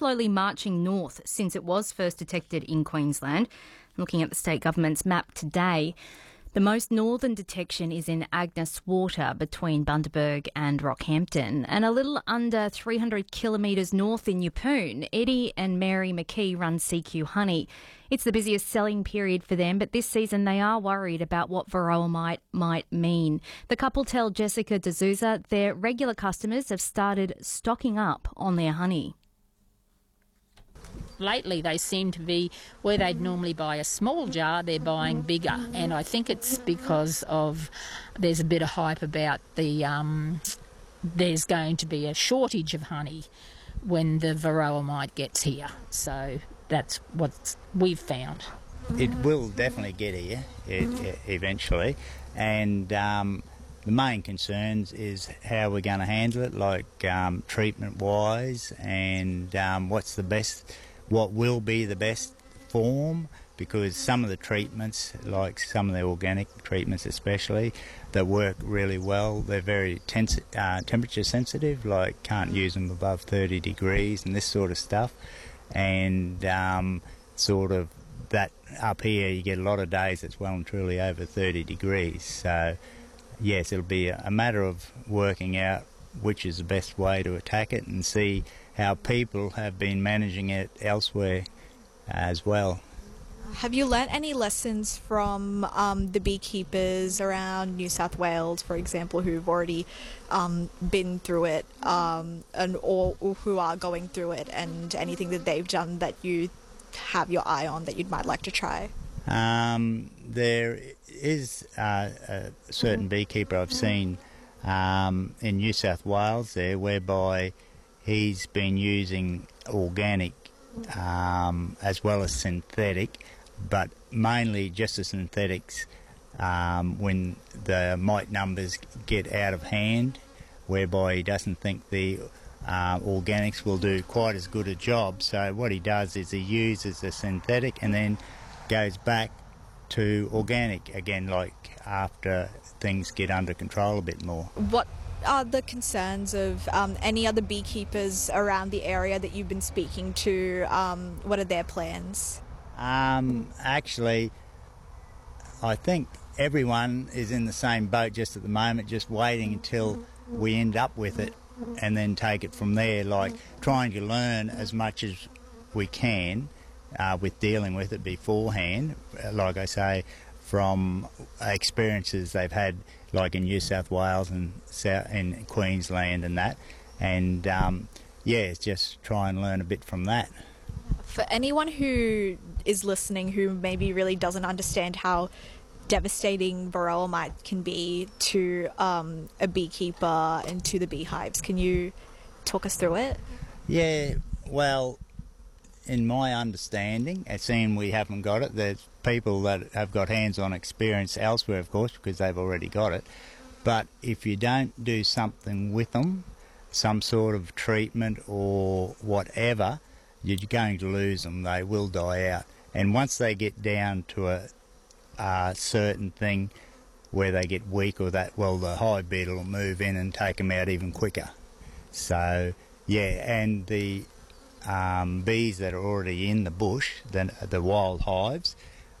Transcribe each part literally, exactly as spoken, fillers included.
slowly marching north since it was first detected in Queensland. Looking at the state government's map today, the most northern detection is in Agnes Water between Bundaberg and Rockhampton, and a little under three hundred kilometres north in Yeppoon, Eddie and Mary McKee run C Q Honey. It's the busiest selling period for them, but this season they are worried about what varroa mite might mean. The couple tell Jessica D'Souza their regular customers have started stocking up on their honey. Lately they seem to be, where they'd normally buy a small jar, they're buying bigger, and I think it's because of there's a bit of hype about the um, there's going to be a shortage of honey when the varroa mite gets here. So that's what we've found. It will definitely get here it, it, eventually, and um, the main concerns is how we're going to handle it, like um, treatment-wise, and um, what's the best, what will be the best form, because some of the treatments, like some of the organic treatments especially, that work really well, they're very tens- uh, temperature sensitive, like can't use them above thirty degrees and this sort of stuff, and um, sort of that up here you get a lot of days that's well and truly over thirty degrees, so yes, it'll be a matter of working out which is the best way to attack it and see how people have been managing it elsewhere as well. Have you learnt any lessons from um, the beekeepers around New South Wales, for example, who've already um, been through it um, and or, or who are going through it, and anything that they've done that you have your eye on that you might like to try? Um, there is uh, a certain beekeeper I've seen um, in New South Wales there, whereby he's been using organic um, as well as synthetic, but mainly just the synthetics um, when the mite numbers get out of hand, whereby he doesn't think the uh, organics will do quite as good a job. So what he does is he uses the synthetic and then goes back to organic again, like after things get under control a bit more. What are the concerns of um, any other beekeepers around the area that you've been speaking to? Um, what are their plans? Um, actually, I think everyone is in the same boat just at the moment, just waiting until we end up with it and then take it from there, like trying to learn as much as we can uh, with dealing with it beforehand, like I say, from experiences they've had like in New South Wales and South, in Queensland and that, and um, yeah, it's just try and learn a bit from that. For anyone who is listening who maybe really doesn't understand how devastating varroa mite can be to um, a beekeeper and to the beehives, can you talk us through it? Yeah, well, in my understanding, and seeing we haven't got it, there's people that have got hands-on experience elsewhere, of course, because they've already got it. But if you don't do something with them, some sort of treatment or whatever, you're going to lose them. They will die out. And once they get down to a, a certain thing where they get weak or that, well, the hive beetle will move in and take them out even quicker. So, yeah, and the um, bees that are already in the bush, the, the wild hives,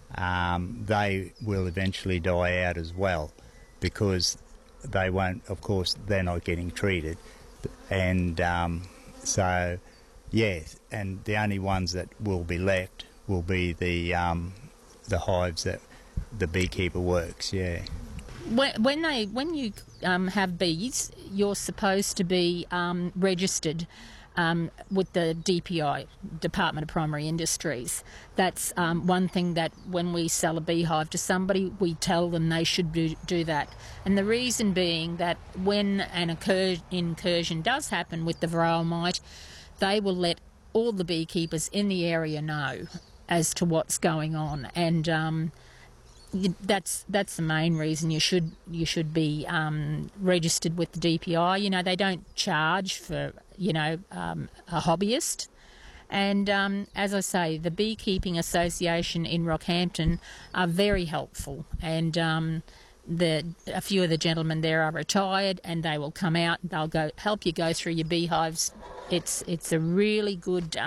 um, they will eventually die out as well, because they won't, of course, they're not getting treated. And um, so, yes, and the only ones that will be left will be the um, the hives that the beekeeper works, yeah. When, when they when you um, have bees, you're supposed to be um, registered um, with the D P I, Department of Primary Industries. That's um, one thing that when we sell a beehive to somebody, we tell them they should do, do that. And the reason being that when an occur- incursion does happen with the varroa mite, they will let all the beekeepers in the area know as to what's going on, and um, that's that's the main reason you should you should be um, registered with the D P I. You know, they don't charge for you know um, a hobbyist, and um, as I say, the Beekeeping Association in Rockhampton are very helpful, and um, the a few of the gentlemen there are retired, and they will come out. They'll go help you go through your beehives. It's it's a really good